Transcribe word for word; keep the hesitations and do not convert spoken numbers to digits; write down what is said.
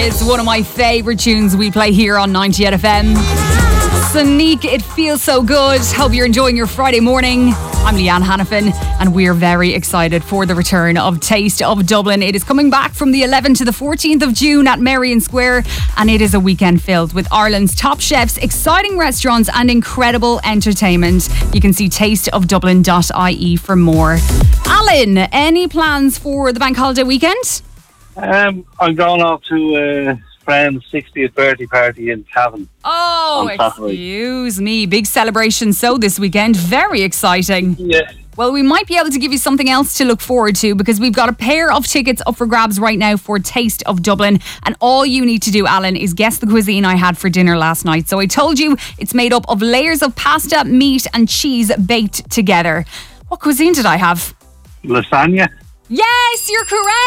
It's one of my favourite tunes we play here on ninety-eight F M. Sonique, It Feels So Good. Hope you're enjoying your Friday morning. I'm Leanne Hannafin, and we're very excited for the return of Taste of Dublin. It is coming back from the eleventh to the fourteenth of June at Merrion Square, and it is a weekend filled with Ireland's top chefs, exciting restaurants, and incredible entertainment. You can see taste of dublin dot I E for more. Alan, any plans for the bank holiday weekend? Um, I'm going off to a friend's sixtieth birthday party in Cavan. Oh, excuse me. Big celebration so this weekend. Very exciting. Yeah. Well, we might be able to give you something else to look forward to, because we've got a pair of tickets up for grabs right now for Taste of Dublin. And all you need to do, Alan, is guess the cuisine I had for dinner last night. So I told you it's made up of layers of pasta, meat and cheese baked together. What cuisine did I have? Lasagna. Yes, you're correct.